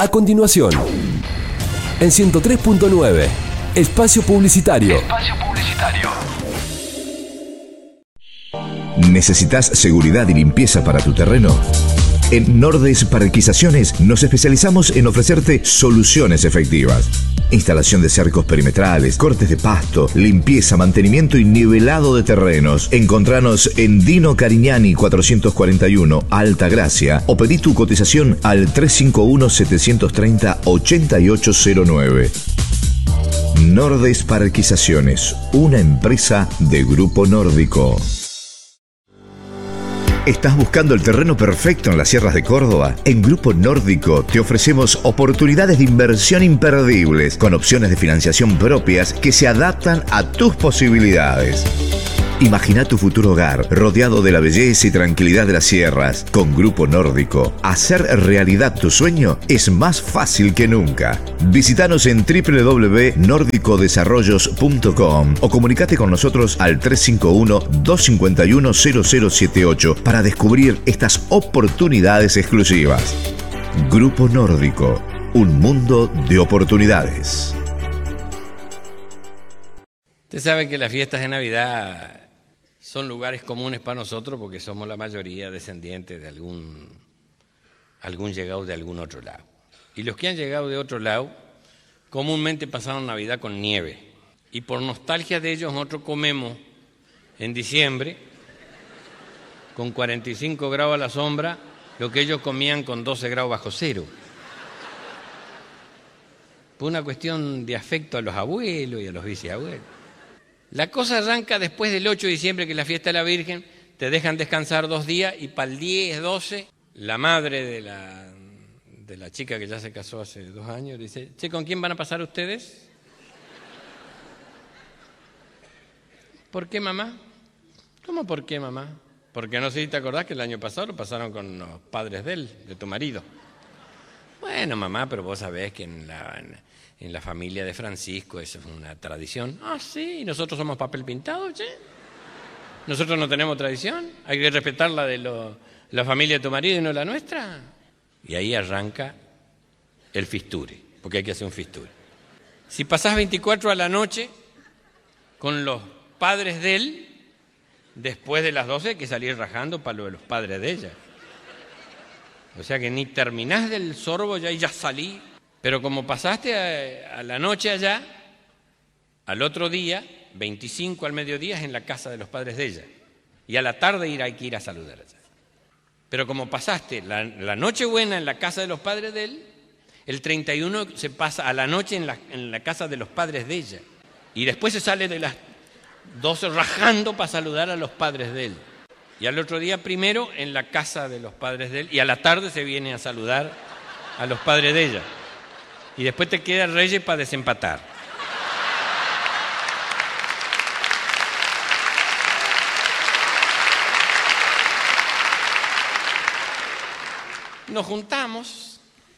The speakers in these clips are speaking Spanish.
A continuación, en 103.9, Espacio Publicitario. ¿Necesitas seguridad y limpieza para tu terreno? En Nordes Parquizaciones nos especializamos en ofrecerte soluciones efectivas. Instalación de cercos perimetrales, cortes de pasto, limpieza, mantenimiento y nivelado de terrenos. Encontranos en Dino Carignani 441, Alta Gracia, o pedí tu cotización al 351-730-8809. Nordes Parquizaciones, una empresa de Grupo Nórdico. ¿Estás buscando el terreno perfecto en las sierras de Córdoba? En Grupo Nórdico te ofrecemos oportunidades de inversión imperdibles, con opciones de financiación propias que se adaptan a tus posibilidades. Imagina tu futuro hogar rodeado de la belleza y tranquilidad de las sierras. Con Grupo Nórdico, hacer realidad tu sueño es más fácil que nunca. Visítanos en www.nordicodesarrollos.com o comunicate con nosotros al 351-251-0078 para descubrir estas oportunidades exclusivas. Grupo Nórdico, un mundo de oportunidades. Usted sabe que las fiestas de Navidad son lugares comunes para nosotros porque somos la mayoría descendientes de algún llegado de algún otro lado. Y los que han llegado de otro lado comúnmente pasaron Navidad con nieve. Y por nostalgia de ellos nosotros comemos en diciembre con 45 grados a la sombra lo que ellos comían con 12 grados bajo cero. Por una cuestión de afecto a los abuelos y a los bisabuelos. La cosa arranca después del 8 de diciembre, que es la fiesta de la Virgen, te dejan descansar 2 días y para el 10, 12, la madre de la chica que ya se casó hace 2 años dice, che, ¿con quién van a pasar ustedes? ¿Por qué, mamá? ¿Cómo por qué, mamá? Porque no sé si te acordás que el año pasado lo pasaron con los padres de él, de tu marido. Bueno, mamá, pero vos sabés que en la familia de Francisco eso es una tradición. Ah, sí, nosotros somos papel pintado, che. Nosotros no tenemos tradición. Hay que respetar la de la familia de tu marido y no la nuestra. Y ahí arranca el fisture, porque hay que hacer un fisture. Si pasás 24 a la noche con los padres de él, después de las 12 hay que salir rajando para lo de los padres de ella. O sea que ni terminás del sorbo ya y ya salí. Pero como pasaste a la noche allá, al otro día, 25 al mediodía, es en la casa de los padres de ella. Y a la tarde hay que ir a saludar allá. Pero como pasaste la noche buena en la casa de los padres de él, el 31 se pasa a la noche en la casa de los padres de ella. Y después se sale de las 12 rajando para saludar a los padres de él. Y al otro día primero en la casa de los padres de él. Y a la tarde se viene a saludar a los padres de ella. Y después te queda Reyes para desempatar. Nos juntamos,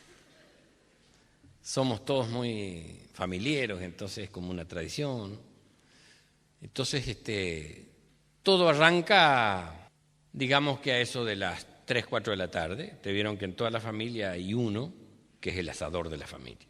somos todos muy familiares, entonces es como una tradición. Entonces todo arranca, digamos que a eso de las 3, 4 de la tarde. Te vieron que en toda la familia hay uno que es el asador de la familia.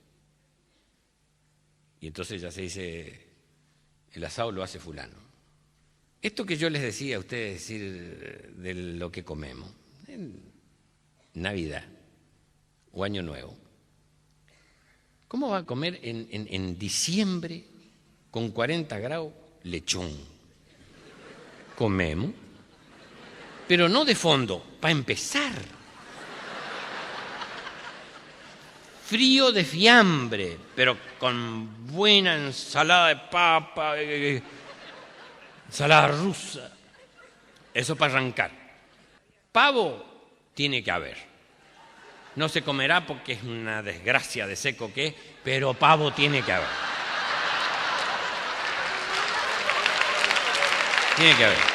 Y entonces ya se dice, el asado lo hace fulano. Esto que yo les decía a ustedes, decir de lo que comemos, en Navidad o Año Nuevo, ¿cómo va a comer en diciembre con 40 grados lechón? Comemos, pero no de fondo, para empezar. Frío de fiambre, pero con buena ensalada de papa, ensalada rusa. Eso para arrancar. Pavo tiene que haber. No se comerá porque es una desgracia de seco que es, pero pavo tiene que haber. Tiene que haber.